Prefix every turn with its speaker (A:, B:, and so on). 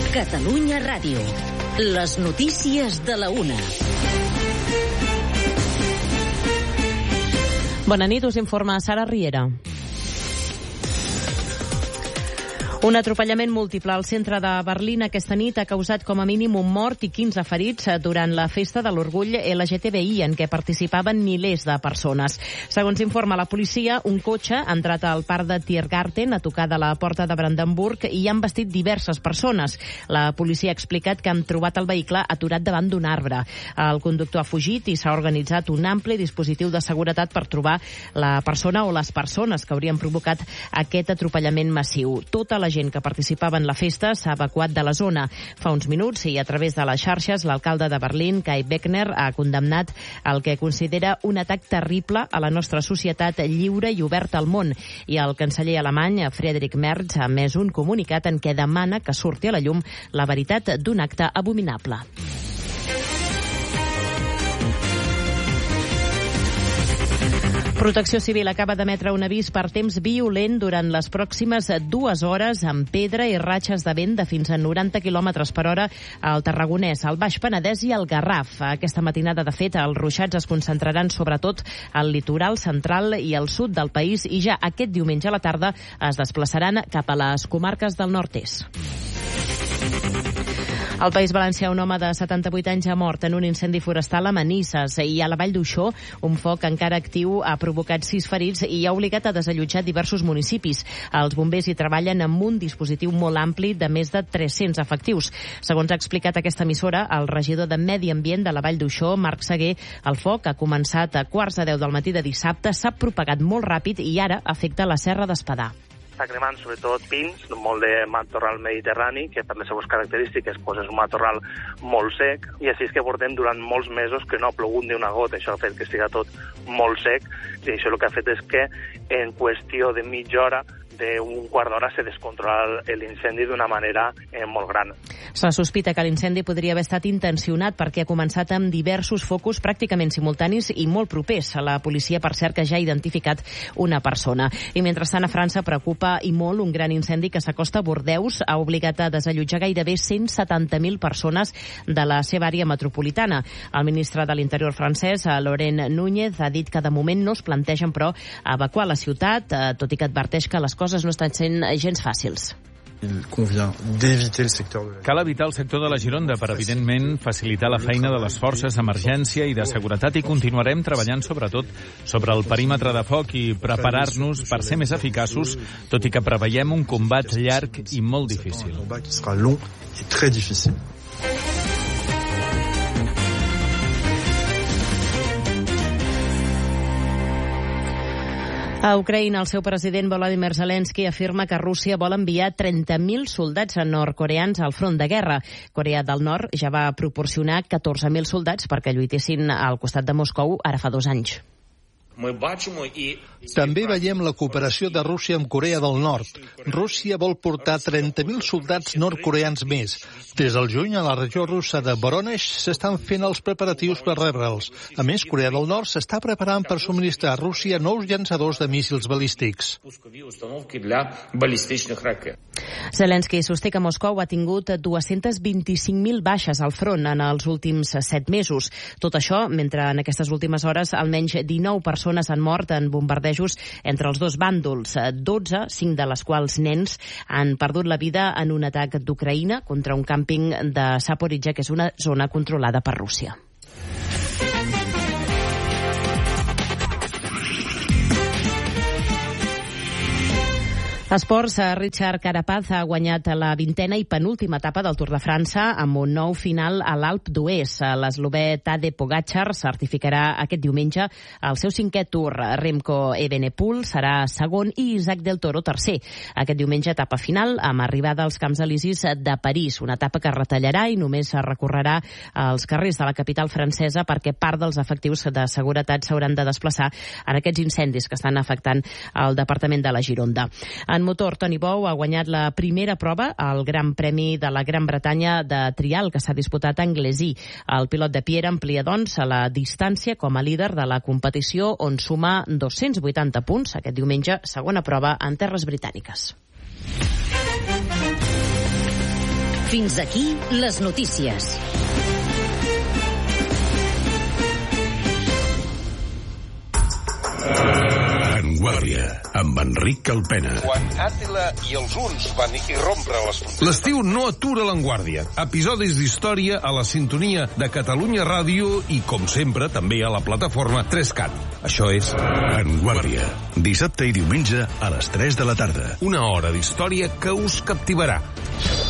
A: Catalunya Ràdio. Les notícies de la una.
B: Bona nit, us informa Sara Riera. Un atropellament múltiple al centre de Berlín aquesta nit ha causat com a mínim un mort i 15 ferits durant la festa de l'orgull LGTBI en què participaven milers de persones. Segons informa la policia, un cotxe ha entrat al parc de Tiergarten a tocar de la porta de Brandenburg i hi han vestit diverses persones. La policia ha explicat que han trobat el vehicle aturat davant d'un arbre. El conductor ha fugit i s'ha organitzat un ampli dispositiu de seguretat per trobar la persona o les persones que haurien provocat aquest atropellament massiu. Tota la gent que participava en la festa s'ha evacuat de la zona. Fa uns minuts i a través de les xarxes l'alcalde de Berlín, Kai Beckner, ha condemnat el que considera un atac terrible a la nostra societat lliure i oberta al món. I el canceller alemany, Friedrich Merz, ha emès un comunicat en què demana que surti a la llum la veritat d'un acte abominable. Protecció Civil acaba d'emetre un avís per temps violent durant les pròximes 2 hores amb pedra i ratxes de vent de fins a 90 km per hora al Tarragonès, al Baix Penedès i al Garraf. Aquesta matinada, de fet, els ruixats es concentraran sobretot al litoral central i al sud del país i ja aquest diumenge a la tarda es desplaçaran cap a les comarques del nord-est. Al País Valencià, un home de 78 anys ha mort en un incendi forestal a Manises i a la Vall d'Uixó un foc encara actiu ha provocat 6 ferits i ha obligat a desallotjar diversos municipis. Els bombers hi treballen amb un dispositiu molt ampli de més de 300 efectius. Segons ha explicat aquesta emissora, el regidor de Medi Ambient de la Vall d'Uixó, Marc Seguer, el foc ha començat a 9:15 del matí de dissabte, s'ha propagat molt ràpid i ara afecta la Serra d'Espadà.
C: Està cremant sobretot pins, molt de matorral mediterrani, que per les seves característiques és un matorral molt sec, i així és que portem durant molts mesos que no ha plogut ni una gota. Això ha fet que estigui tot molt sec, i això el que ha fet és que en qüestió de mitja hora, d'un quart d'hora, se descontrola l'incendi d'una manera molt gran.
B: Se sospita que l'incendi podria haver estat intencionat perquè ha començat amb diversos focus pràcticament simultanis i molt propers. La policia, per cert, que ja ha identificat una persona. I mentrestant, a França preocupa i molt un gran incendi que s'acosta a Bordeus. Ha obligat a desallotjar gairebé 170.000 persones de la seva àrea metropolitana. El ministre de l'Interior francès, Laurent Núñez, ha dit que de moment no es plantegen, però, evacuar la ciutat, tot i que adverteix que les coses no estan sent gens fàcils.
D: Cal evitar el sector de la Gironda per, evidentment, facilitar la feina de les forces d'emergència i de seguretat i continuarem treballant sobretot sobre el perímetre de foc i preparar-nos per ser més eficaços, tot i que preveiem un combat llarg i molt difícil.
B: A Ucraïna, el seu president Volodymyr Zelensky afirma que Rússia vol enviar 30.000 soldats nord-coreans al front de guerra. Corea del Nord ja va proporcionar 14.000 soldats perquè lluitessin al costat de Moscou ara fa 2 anys.
E: També veiem la cooperació de Rússia amb Corea del Nord. Rússia vol portar 30.000 soldats nord-coreans més. Des del juny, a la regió russa de Voronezh s'estan fent els preparatius per rebre'ls. A més, Corea del Nord s'està preparant per subministrar a Rússia nous llançadors de míssils balístics.
B: Zelensky sosté que Moscou ha tingut 225.000 baixes al front en els últims 7 mesos. Tot això, mentre en aquestes últimes hores almenys 19 persones han mort en bombardejos entre els dos bàndols. 12, 5 de les quals nens, han perdut la vida en un atac d'Ucraïna contra un càmping de Zaporizhzhia, que és una zona controlada per Rússia. Esports, Richard Carapaz ha guanyat la 20ª i penúltima etapa del Tour de França amb un nou final a l'Alp d'Huez. L'eslovè Tadej Pogačar certificarà aquest diumenge el seu 5è Tour. Remco Evenepoel serà segon i Isaac del Toro tercer. Aquest diumenge etapa final amb arribada als Camps Elisis de París, una etapa que retallarà i només recorrerà als carrers de la capital francesa perquè part dels efectius de seguretat s'hauran de desplaçar en aquests incendis que estan afectant el departament de la Gironda. En motor, Toni Bou ha guanyat la primera prova al Gran Premi de la Gran Bretanya de trial que s'ha disputat a Anglesey. El pilot de Pierre amplia, doncs, a la distància com a líder de la competició on suma 280 punts. Aquest diumenge, segona prova en terres britàniques.
A: Fins aquí les notícies.
F: Vanguardia, amb Enric Calpena.
G: Quan Àtila i els huns van irrompre les fronteres.
F: L'estiu no atura l'Enguàrdia. Episodis d'història a la sintonia de Catalunya Ràdio i, com sempre, també a la plataforma 3CAT. Això és Vanguardia. Dissabte i diumenge a les 3 de la tarda. Una hora d'història que us captivarà.